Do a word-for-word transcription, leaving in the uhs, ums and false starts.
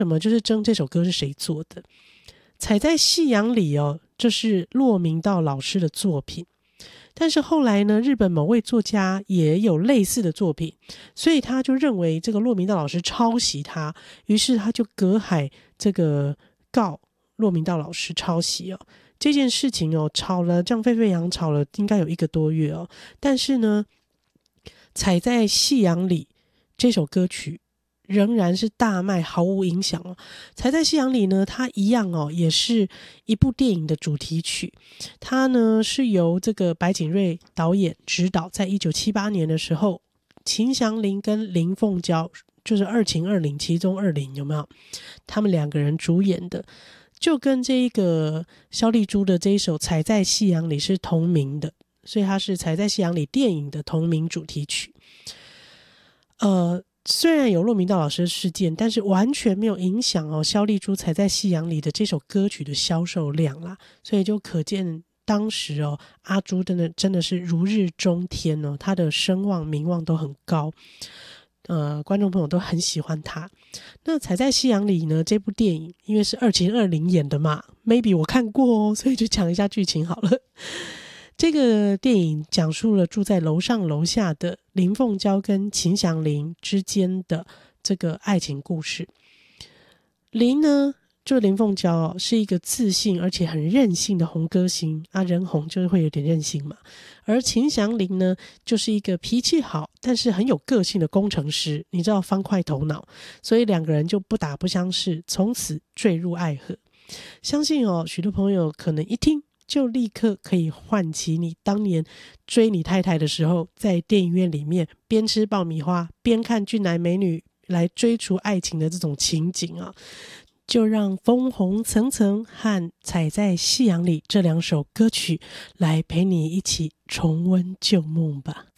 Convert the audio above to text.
什么就是争这首歌是谁做的。踩在夕阳里哦，这是骆明道老师的作品，但是后来呢，日本某位作家也有类似的作品，所以他就认为这个骆明道老师抄袭他，于是他就隔海这个告骆明道老师抄袭哦。这件事情哦，吵了这样沸沸扬，吵了应该有一个多月哦。但是呢，踩在夕阳里这首歌曲仍然是大卖，毫无影响哦。踩在夕阳里呢，它一样哦，也是一部电影的主题曲。它呢是由这个白景瑞导演指导，在一九七八年的时候，秦祥林跟林凤娇就是二秦二林其中二林有没有？他们两个人主演的，就跟这个萧丽珠的这一首《踩在夕阳里》是同名的，所以它是《踩在夕阳里》电影的同名主题曲。呃。虽然有骆明道老师的事件，但是完全没有影响哦萧丽珠踩在夕阳里的这首歌曲的销售量啦，所以就可见当时哦阿朱真的真的是如日中天哦，她的声望名望都很高，呃，观众朋友都很喜欢她。那踩在夕阳里呢，这部电影因为是二秦二林演的嘛 maybe 我看过哦，所以就讲一下剧情好了。这个电影讲述了住在楼上楼下的林凤娇跟秦祥林之间的这个爱情故事。林呢，就林凤娇哦，是一个自信而且很任性的红歌星啊，人红就是会有点任性嘛。而秦祥林呢，就是一个脾气好但是很有个性的工程师，你知道方块头脑，所以两个人就不打不相识，从此坠入爱河。相信哦，许多朋友可能一听就立刻可以唤起你当年追你太太的时候，在电影院里面边吃爆米花边看俊男美女来追逐爱情的这种情景啊！就让枫红层层和踩在夕阳里这两首歌曲来陪你一起重温旧梦吧。